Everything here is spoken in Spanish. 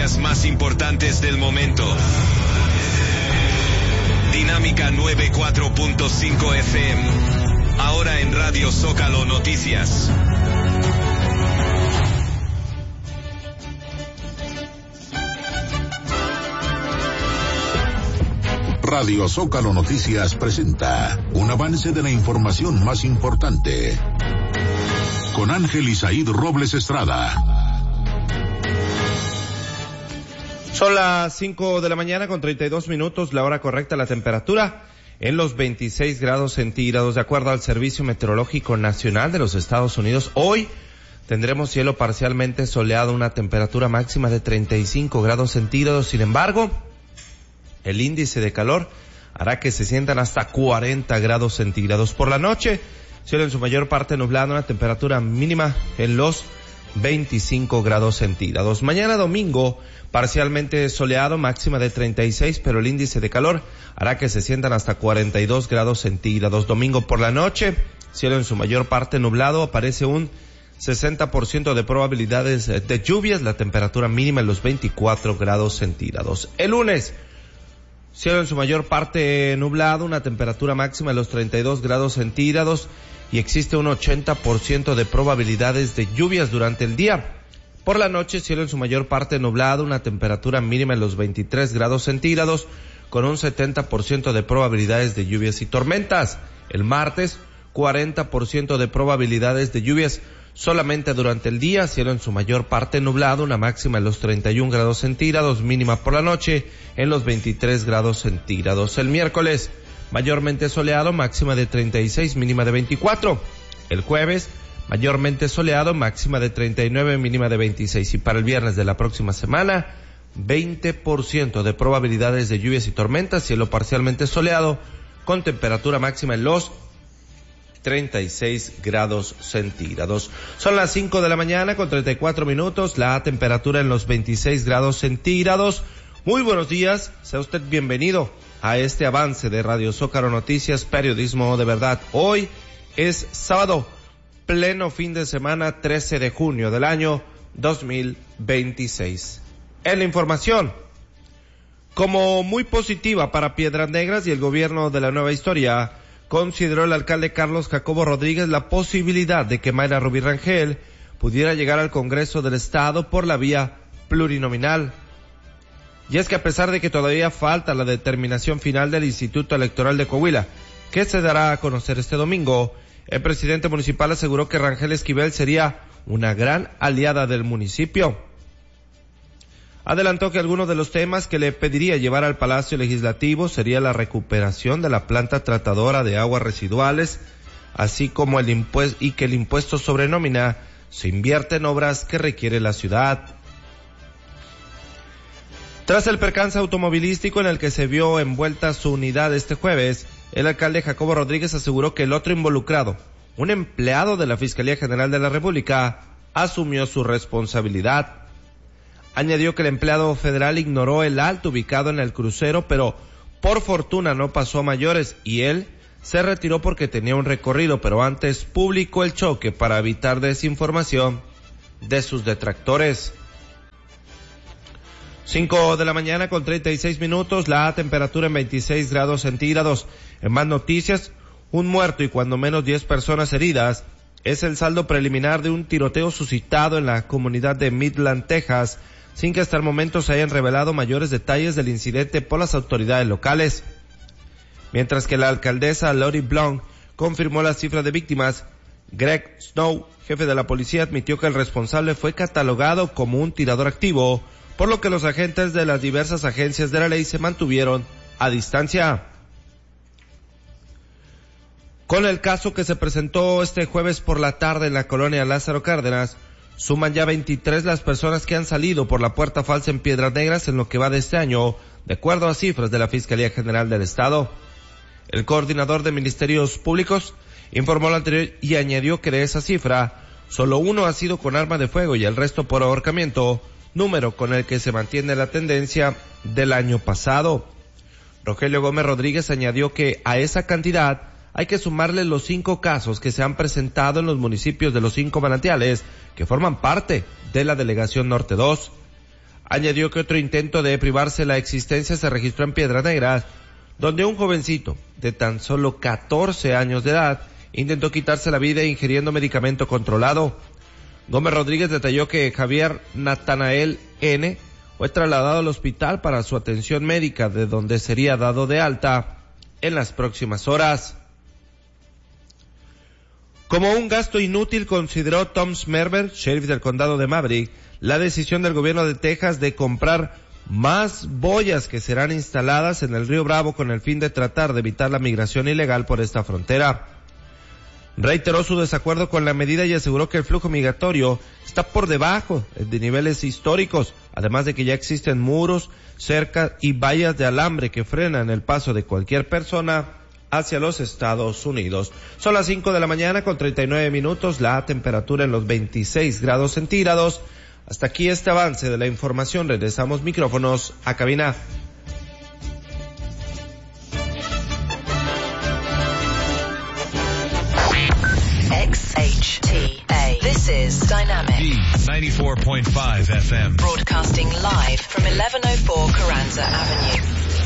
noticias más importantes del momento. Dinámica 94.5 FM. Ahora en Radio Zócalo Noticias. Radio Zócalo Noticias presenta un avance de la información más importante. Con Ángel Isaíd Robles Estrada. Son las 5 de la mañana con 32 minutos, la hora correcta, la temperatura en los 26 grados centígrados, de acuerdo al Servicio Meteorológico Nacional de los Estados Unidos. Hoy tendremos cielo parcialmente soleado, una temperatura máxima de 35 grados centígrados. Sin embargo, el índice de calor hará que se sientan hasta 40 grados centígrados. Por la noche, cielo en su mayor parte nublado, una temperatura mínima en los 25 grados centígrados. Mañana domingo, parcialmente soleado, máxima de 36, pero el índice de calor hará que se sientan hasta 42 grados centígrados. Domingo por la noche, cielo en su mayor parte nublado, aparece un 60% de probabilidades de lluvias, la temperatura mínima en los 24 grados centígrados. El lunes, cielo en su mayor parte nublado, una temperatura máxima de los 32 grados centígrados y existe un 80% de probabilidades de lluvias durante el día. Por la noche, cielo en su mayor parte nublado, una temperatura mínima en los 23 grados centígrados con un 70% de probabilidades de lluvias y tormentas. El martes, 40% de probabilidades de lluvias solamente durante el día, cielo en su mayor parte nublado, una máxima en los 31 grados centígrados, mínima por la noche en los 23 grados centígrados. El miércoles, mayormente soleado, máxima de 36, mínima de 24. El jueves, mayormente soleado, máxima de 39, mínima de 26. Y para el viernes de la próxima semana, 20% de probabilidades de lluvias y tormentas, cielo parcialmente soleado, con temperatura máxima en los 36 grados centígrados. Son las 5 de la mañana con 34 minutos, la temperatura en los 26 grados centígrados. Muy buenos días, sea usted bienvenido a este avance de Radio Zócalo Noticias, periodismo de verdad. Hoy es sábado, pleno fin de semana, 13 de junio del año 2026. En la información, como muy positiva para Piedras Negras y el gobierno de la Nueva Historia, consideró el alcalde Carlos Jacobo Rodríguez la posibilidad de que Mayra Rubí Rangel pudiera llegar al Congreso del Estado por la vía plurinominal. Y es que a pesar de que todavía falta la determinación final del Instituto Electoral de Coahuila, que se dará a conocer este domingo, el presidente municipal aseguró que Rangel Esquivel sería una gran aliada del municipio. Adelantó que algunos de los temas que le pediría llevar al Palacio Legislativo sería la recuperación de la planta tratadora de aguas residuales, así como el impuesto sobre nómina se invierte en obras que requiere la ciudad. Tras el percance automovilístico en el que se vio envuelta su unidad este jueves, el alcalde Jacobo Rodríguez aseguró que el otro involucrado, un empleado de la Fiscalía General de la República, asumió su responsabilidad. Añadió que el empleado federal ignoró el alto ubicado en el crucero, pero por fortuna no pasó a mayores y él se retiró porque tenía un recorrido, pero antes publicó el choque para evitar desinformación de sus detractores. 5 de la mañana con 36 minutos, la temperatura en 26 grados centígrados. En más noticias, un muerto y cuando menos 10 personas heridas es el saldo preliminar de un tiroteo suscitado en la comunidad de Midland, Texas, sin que hasta el momento se hayan revelado mayores detalles del incidente por las autoridades locales. Mientras que la alcaldesa Lori Blount confirmó la cifra de víctimas, Greg Snow, jefe de la policía, admitió que el responsable fue catalogado como un tirador activo, por lo que los agentes de las diversas agencias de la ley se mantuvieron a distancia. Con el caso que se presentó este jueves por la tarde en la colonia Lázaro Cárdenas, suman ya 23 las personas que han salido por la puerta falsa en Piedras Negras en lo que va de este año, de acuerdo a cifras de la Fiscalía General del Estado. El coordinador de Ministerios Públicos informó lo anterior y añadió que de esa cifra, solo uno ha sido con arma de fuego y el resto por ahorcamiento, número con el que se mantiene la tendencia del año pasado. Rogelio Gómez Rodríguez añadió que a esa cantidad hay que sumarle los 5 casos que se han presentado en los municipios de los 5 manantiales que forman parte de la Delegación Norte 2. Añadió que otro intento de privarse la existencia se registró en Piedras Negras, donde un jovencito de tan solo 14 años de edad intentó quitarse la vida ingiriendo medicamento controlado. Gómez Rodríguez detalló que Javier Natanael N. fue trasladado al hospital para su atención médica, de donde sería dado de alta en las próximas horas. Como un gasto inútil, consideró Tom Smerber, sheriff del condado de Maverick, la decisión del gobierno de Texas de comprar más boyas que serán instaladas en el río Bravo con el fin de tratar de evitar la migración ilegal por esta frontera. Reiteró su desacuerdo con la medida y aseguró que el flujo migratorio está por debajo de niveles históricos, además de que ya existen muros, cercas y vallas de alambre que frenan el paso de cualquier persona hacia los Estados Unidos. Son las 5 de la mañana con 39 minutos, la temperatura en los 26 grados centígrados. Hasta aquí este avance de la información. Regresamos micrófonos a cabina. XHTA. This is Dynamic 94.5 FM. broadcasting live from 1104 Carranza Avenue.